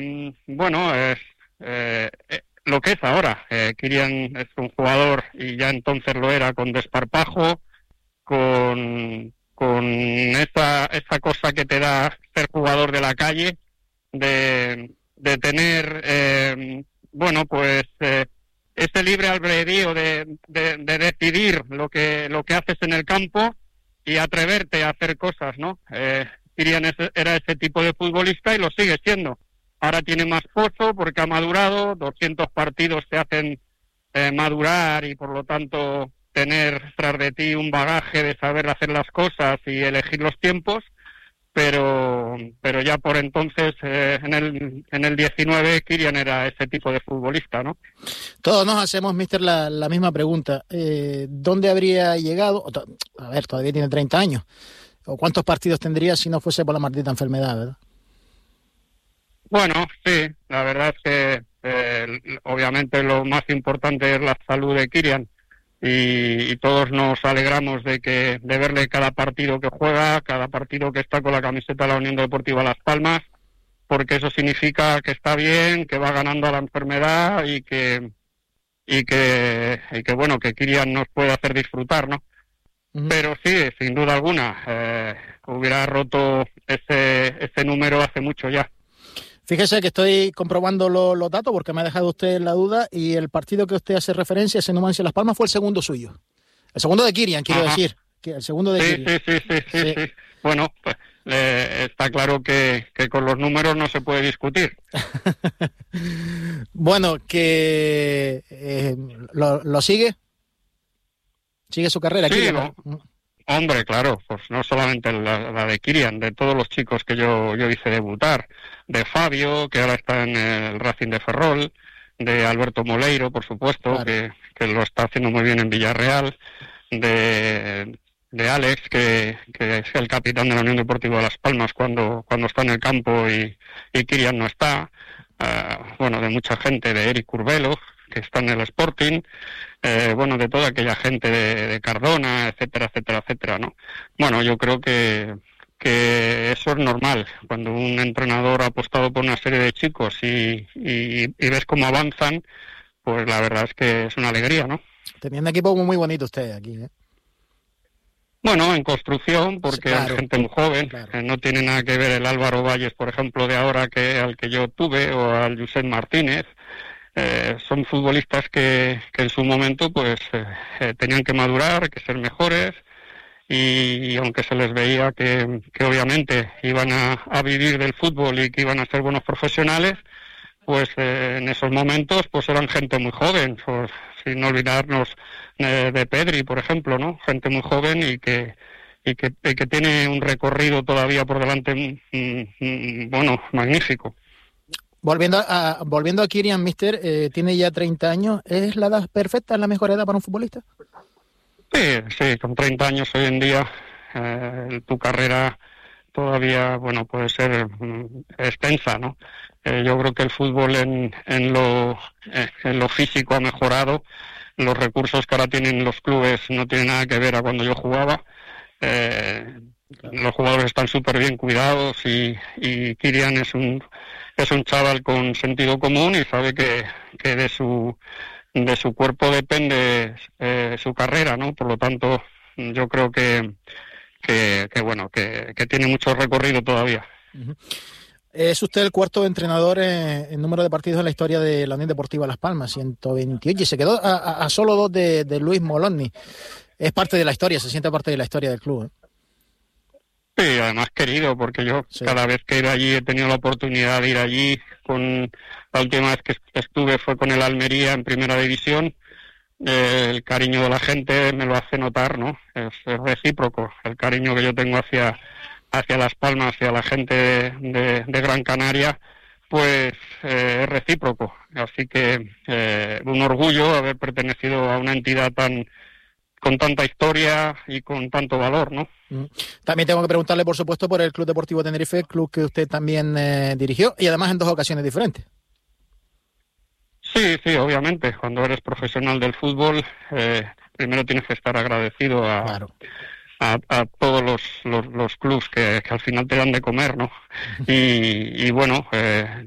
Bueno, es lo que es ahora. Kylian es un jugador, y ya entonces lo era, con desparpajo, con esa cosa que te da ser jugador de la calle, de tener, bueno, pues ese libre albedrío de decidir lo que haces en el campo y atreverte a hacer cosas, ¿no? Kylian era ese tipo de futbolista y lo sigue siendo. Ahora tiene más pozo porque ha madurado, 200 partidos te hacen madurar y por lo tanto tener tras de ti un bagaje de saber hacer las cosas y elegir los tiempos, pero ya por entonces, en el 19, Kylian era ese tipo de futbolista, ¿no? Todos nos hacemos, mister, la misma pregunta. ¿Dónde habría llegado? A ver, todavía tiene 30 años. ¿O cuántos partidos tendría si no fuese por la maldita enfermedad, verdad? Bueno, sí, la verdad es que obviamente lo más importante es la salud de Kylian y todos nos alegramos de verle cada partido que juega, cada partido que está con la camiseta de la Unión Deportiva Las Palmas, porque eso significa que está bien, que va ganando a la enfermedad y que bueno, que Kylian nos puede hacer disfrutar, ¿no? Uh-huh. Pero sí, sin duda alguna, hubiera roto ese número hace mucho ya. Fíjese que estoy comprobando los datos porque me ha dejado usted la duda y el partido que usted hace referencia, ese Numancia Las Palmas, fue el segundo suyo. El segundo de Kylian, quiero decir. El segundo de Kylian. Sí. Bueno, pues está claro que con los números no se puede discutir. Bueno, que ¿lo sigue? ¿Sigue su carrera? Sí, Kylian? Hombre, claro, pues no solamente la de Kylian, de todos los chicos que yo hice debutar, de Fabio, que ahora está en el Racing de Ferrol, de Alberto Moleiro, por supuesto, claro, que lo está haciendo muy bien en Villarreal, de Alex, que es el capitán de la Unión Deportiva de Las Palmas cuando está en el campo y Kylian no está, bueno, de mucha gente, de Eric Curbelo, que está en el Sporting, bueno, de toda aquella gente de Cardona, etcétera, ¿no? Bueno, yo creo que eso es normal. Cuando un entrenador ha apostado por una serie de chicos y ves cómo avanzan, pues la verdad es que es una alegría, ¿no? Tenía un equipo muy bonito usted aquí, ¿eh? Bueno, en construcción, porque claro, hay gente muy joven, claro. No tiene nada que ver el Álvaro Valles, por ejemplo, de ahora al que yo tuve, o al Josep Martínez. Son futbolistas que en su momento pues tenían que madurar, que ser mejores y aunque se les veía que obviamente iban a vivir del fútbol y que iban a ser buenos profesionales, pues en esos momentos pues eran gente muy joven, pues, sin olvidarnos de Pedri, por ejemplo, ¿no? Gente muy joven y que tiene un recorrido todavía por delante, bueno, magnífico. Volviendo a Kylian, mister, tiene ya 30 años. ¿Es la edad perfecta? ¿Es la mejor edad para un futbolista? Sí, con 30 años hoy en día tu carrera todavía, bueno, puede ser extensa, ¿no? Yo creo que el fútbol en lo físico ha mejorado. Los recursos que ahora tienen los clubes no tienen nada que ver a cuando yo jugaba. Los jugadores están súper bien cuidados y Kylian es un chaval con sentido común y sabe que de su cuerpo depende su carrera, ¿no? Por lo tanto, yo creo que bueno, que tiene mucho recorrido todavía. Uh-huh. Es usted el cuarto entrenador en número de partidos en la historia de la Unión Deportiva Las Palmas, 128, y se quedó a solo 2 de Luis Moloni. Es parte de la historia, se siente parte de la historia del club, ¿eh? Sí, además querido, porque yo cada vez que he ido allí he tenido la oportunidad de ir allí. La última vez que estuve fue con el Almería en Primera División. El cariño de la gente me lo hace notar, ¿no? Es recíproco el cariño que yo tengo hacia Las Palmas y a la gente de Gran Canaria, pues es recíproco. Así que un orgullo haber pertenecido a una entidad con tanta historia y con tanto valor, ¿no? También tengo que preguntarle, por supuesto, por el Club Deportivo Tenerife, club que usted también dirigió, y además en 2 ocasiones diferentes. Sí, obviamente. Cuando eres profesional del fútbol, primero tienes que estar agradecido a todos los clubs que al final te dan de comer, ¿no? Y bueno,